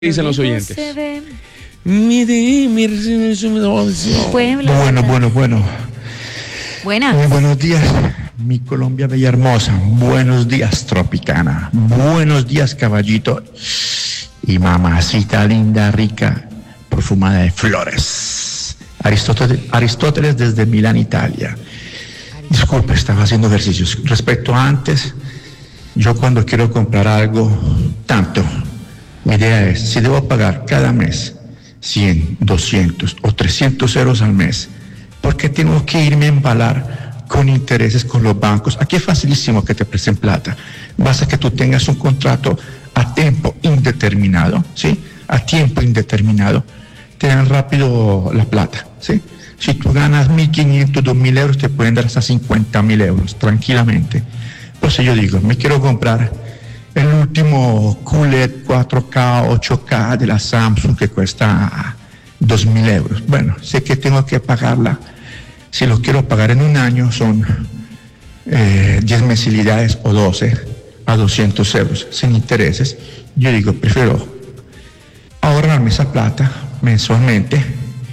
Dicen los oyentes. Bueno. Buenas. Muy buenos días, mi Colombia bella hermosa. Buenos días, Tropicana. Buenos días, caballito. Y mamacita linda, rica, perfumada de flores. Aristóteles desde Milán, Italia. Disculpe, estaba haciendo ejercicios. Respecto a antes, yo cuando quiero comprar algo, tanto, mi idea es, si debo pagar cada mes 100, 200 o 300 euros al mes, ¿por qué tengo que irme a embalar con intereses con los bancos? Aquí es facilísimo que te presten plata. Basta que tú tengas un contrato a tiempo indeterminado, ¿sí? A tiempo indeterminado, te dan rápido la plata, ¿sí? Si tú ganas 1.500, 2.000 euros, te pueden dar hasta 50.000 euros, tranquilamente. Por eso yo digo, me quiero comprar el último QLED 4K, 8K de la Samsung que cuesta 2.000 euros. Bueno, sé que tengo que pagarla. Si lo quiero pagar en un año son 10 mensualidades o 12 a 200 euros sin intereses. Yo digo, prefiero ahorrarme esa plata mensualmente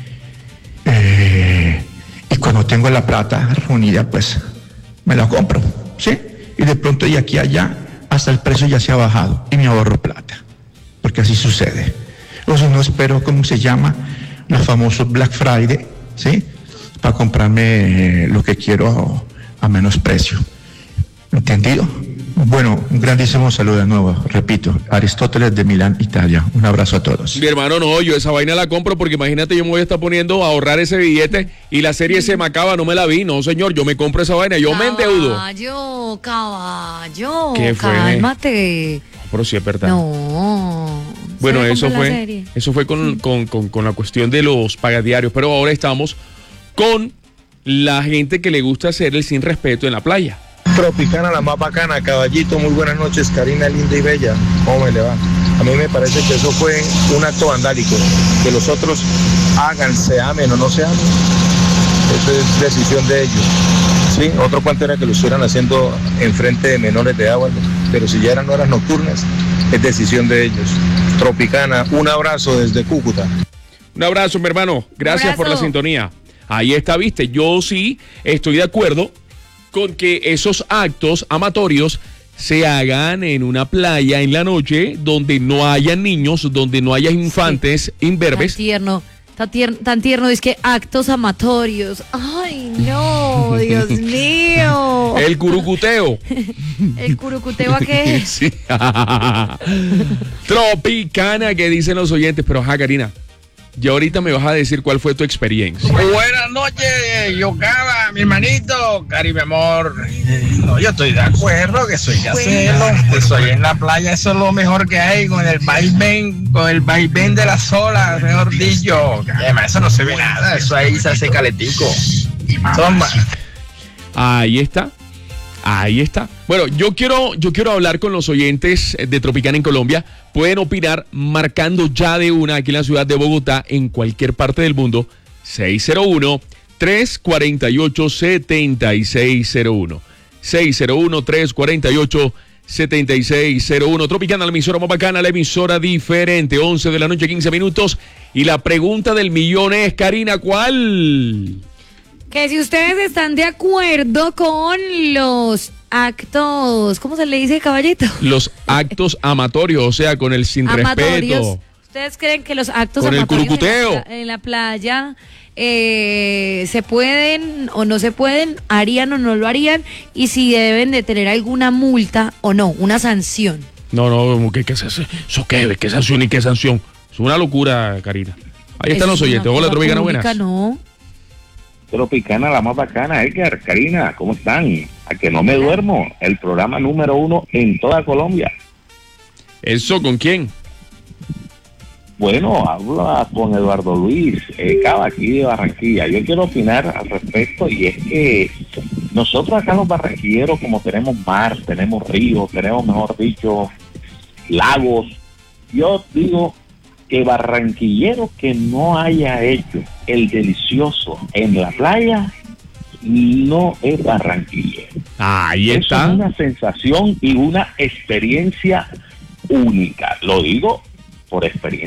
y cuando tengo la plata reunida, pues me la compro, ¿sí? Y de pronto de aquí a allá hasta el precio ya se ha bajado y me ahorro plata, porque así sucede. O si no, espero, ¿cómo se llama? Los famosos Black Friday, ¿sí? Para comprarme lo que quiero a menos precio. ¿Entendido? Bueno, un grandísimo saludo de nuevo, repito, Aristóteles de Milán, Italia. Un abrazo a todos. Mi hermano, no, yo esa vaina la compro porque imagínate, yo me voy a estar poniendo a ahorrar ese billete y la serie se me acaba, no me la vi. No, señor, yo me compro esa vaina, yo me endeudo. Caballo, ¿Qué fue? Cálmate. Pero sí es verdad. No. Bueno, eso fue con la cuestión de los pagadiarios, pero ahora estamos con la gente que le gusta hacer el sin respeto en la playa. Tropicana, la más bacana, caballito, muy buenas noches, Karina, linda y bella, ¿cómo me le va? A mí me parece que eso fue un acto vandálico, que los otros hagan, se amen o no se amen, eso es decisión de ellos, ¿sí? Otro cuento era que lo estuvieran haciendo en frente de menores de edad, pero si ya eran horas nocturnas, es decisión de ellos. Tropicana, un abrazo desde Cúcuta. Un abrazo, mi hermano, gracias por la sintonía. Ahí está, viste, yo sí estoy de acuerdo con que esos actos amatorios se hagan en una playa en la noche donde no haya niños, donde no haya infantes imberbes. Tan tierno, es que actos amatorios. Ay, no, Dios mío. El curucuteo. ¿El curucuteo a qué? Sí. Tropicana, que dicen los oyentes, pero Karina, ya ahorita me vas a decir cuál fue tu experiencia. Buenas noches, Yocaba, mi hermanito, Cari, mi amor. No, yo estoy de acuerdo que eso hay que hacerlo. Eso ahí en la playa, eso es lo mejor que hay, con el vaivén de las olas, mejor dicho. Además, eso no se ve nada, eso ahí se hace caletico. Toma. Ahí está. Bueno, yo quiero hablar con los oyentes de Tropicana en Colombia. Pueden opinar marcando ya de una aquí en la ciudad de Bogotá, en cualquier parte del mundo, 601-348-7601. 601-348-7601. Tropicana, la emisora más bacana, la emisora diferente. 11 de la noche, 15 minutos. Y la pregunta del millón es, Karina, ¿cuál? Que si ustedes están de acuerdo con los actos, ¿cómo se le dice, caballito? Los actos amatorios, o sea, con el sin respeto. ¿Ustedes creen que los actos con amatorios el curucuteo en la playa se pueden o no se pueden, harían o no lo harían, y si deben de tener alguna multa o no, una sanción? No, ¿qué es eso? ¿Qué sanción y qué sanción? Es una locura, Karina. Ahí están los oyentes. Hola, Tropicana, buenas. No. Tropicana, la más bacana, Edgar, Karina, ¿cómo están? A que no me duermo, el programa número 1 en toda Colombia. ¿Eso con quién? Bueno, habla con Eduardo Luis Cava, aquí de Barranquilla. Yo quiero opinar al respecto, y es que nosotros acá los barranquilleros, como tenemos mar, tenemos ríos, tenemos, mejor dicho, lagos, yo digo que barranquillero que no haya hecho el delicioso en la playa no es barranquillero. Ahí está. Es una sensación y una experiencia única. Lo digo por experiencia